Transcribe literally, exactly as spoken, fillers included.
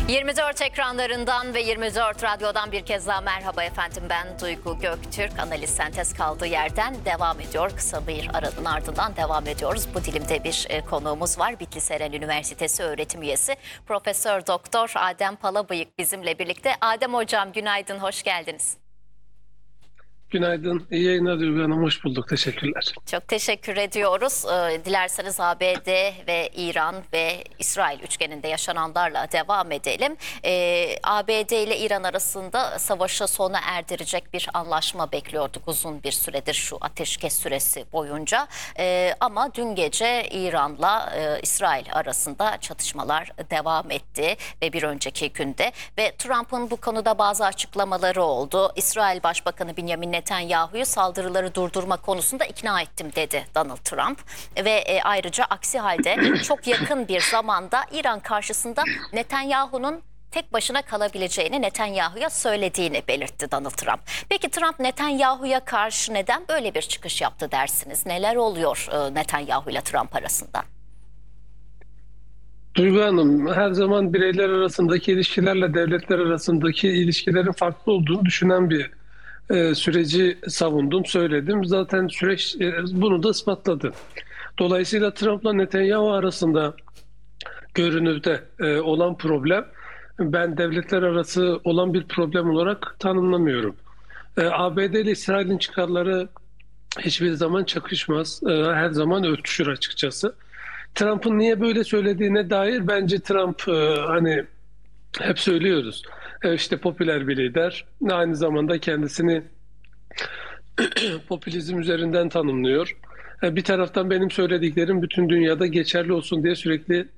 yirmi dört ekranlarından ve yirmi dört radyodan bir kez daha merhaba efendim, ben Duygu Göktürk. Analiz Sentez kaldığı yerden devam ediyor. Kısa bir aranın ardından devam ediyoruz. Bu dilimde bir e, konuğumuz var. Bitlis Eren Üniversitesi öğretim üyesi Profesör Doktor Adem Palabıyık bizimle birlikte. Adem Hocam günaydın, hoş geldiniz. Günaydın, iyi yayınlar Duygu Hanım, hoş bulduk, teşekkürler. Çok teşekkür ediyoruz. Ee, dilerseniz A B D ve İran ve İsrail üçgeninde yaşananlarla devam edelim. Ee, A B D ile İran arasında savaşı sona erdirecek bir anlaşma bekliyorduk uzun bir süredir şu ateşkes süresi boyunca. Ee, ama dün gece İran'la e, İsrail arasında çatışmalar devam etti ve bir önceki günde ve Trump'ın bu konuda bazı açıklamaları oldu. İsrail Başbakanı Benjamin Netanyahu'yu saldırıları durdurma konusunda ikna ettim dedi Donald Trump ve e, ayrıca aksi halde çok yakın bir zamanda İran karşısında Netanyahu'nun tek başına kalabileceğini Netanyahu'ya söylediğini belirtti Donald Trump. Peki Trump Netanyahu'ya karşı neden böyle bir çıkış yaptı dersiniz? Neler oluyor e, Netanyahu ile Trump arasında? Duygu Hanım, her zaman bireyler arasındaki ilişkilerle devletler arasındaki ilişkilerin farklı olduğunu düşünen bir e, süreci savundum, söyledim. Zaten süreç e, bunu da ispatladı. Dolayısıyla Trump'la Netanyahu arasında görünürde e, olan problem, ben devletler arası olan bir problem olarak tanımlamıyorum. E, A B D ile İsrail'in çıkarları hiçbir zaman çakışmaz, e, her zaman örtüşür açıkçası. Trump'ın niye böyle söylediğine dair bence Trump e, hani hep söylüyoruz. E, işte popüler bir lider. Aynı zamanda kendisini popülizm üzerinden tanımlıyor. E, bir taraftan benim söylediklerim bütün dünyada geçerli olsun diye sürekli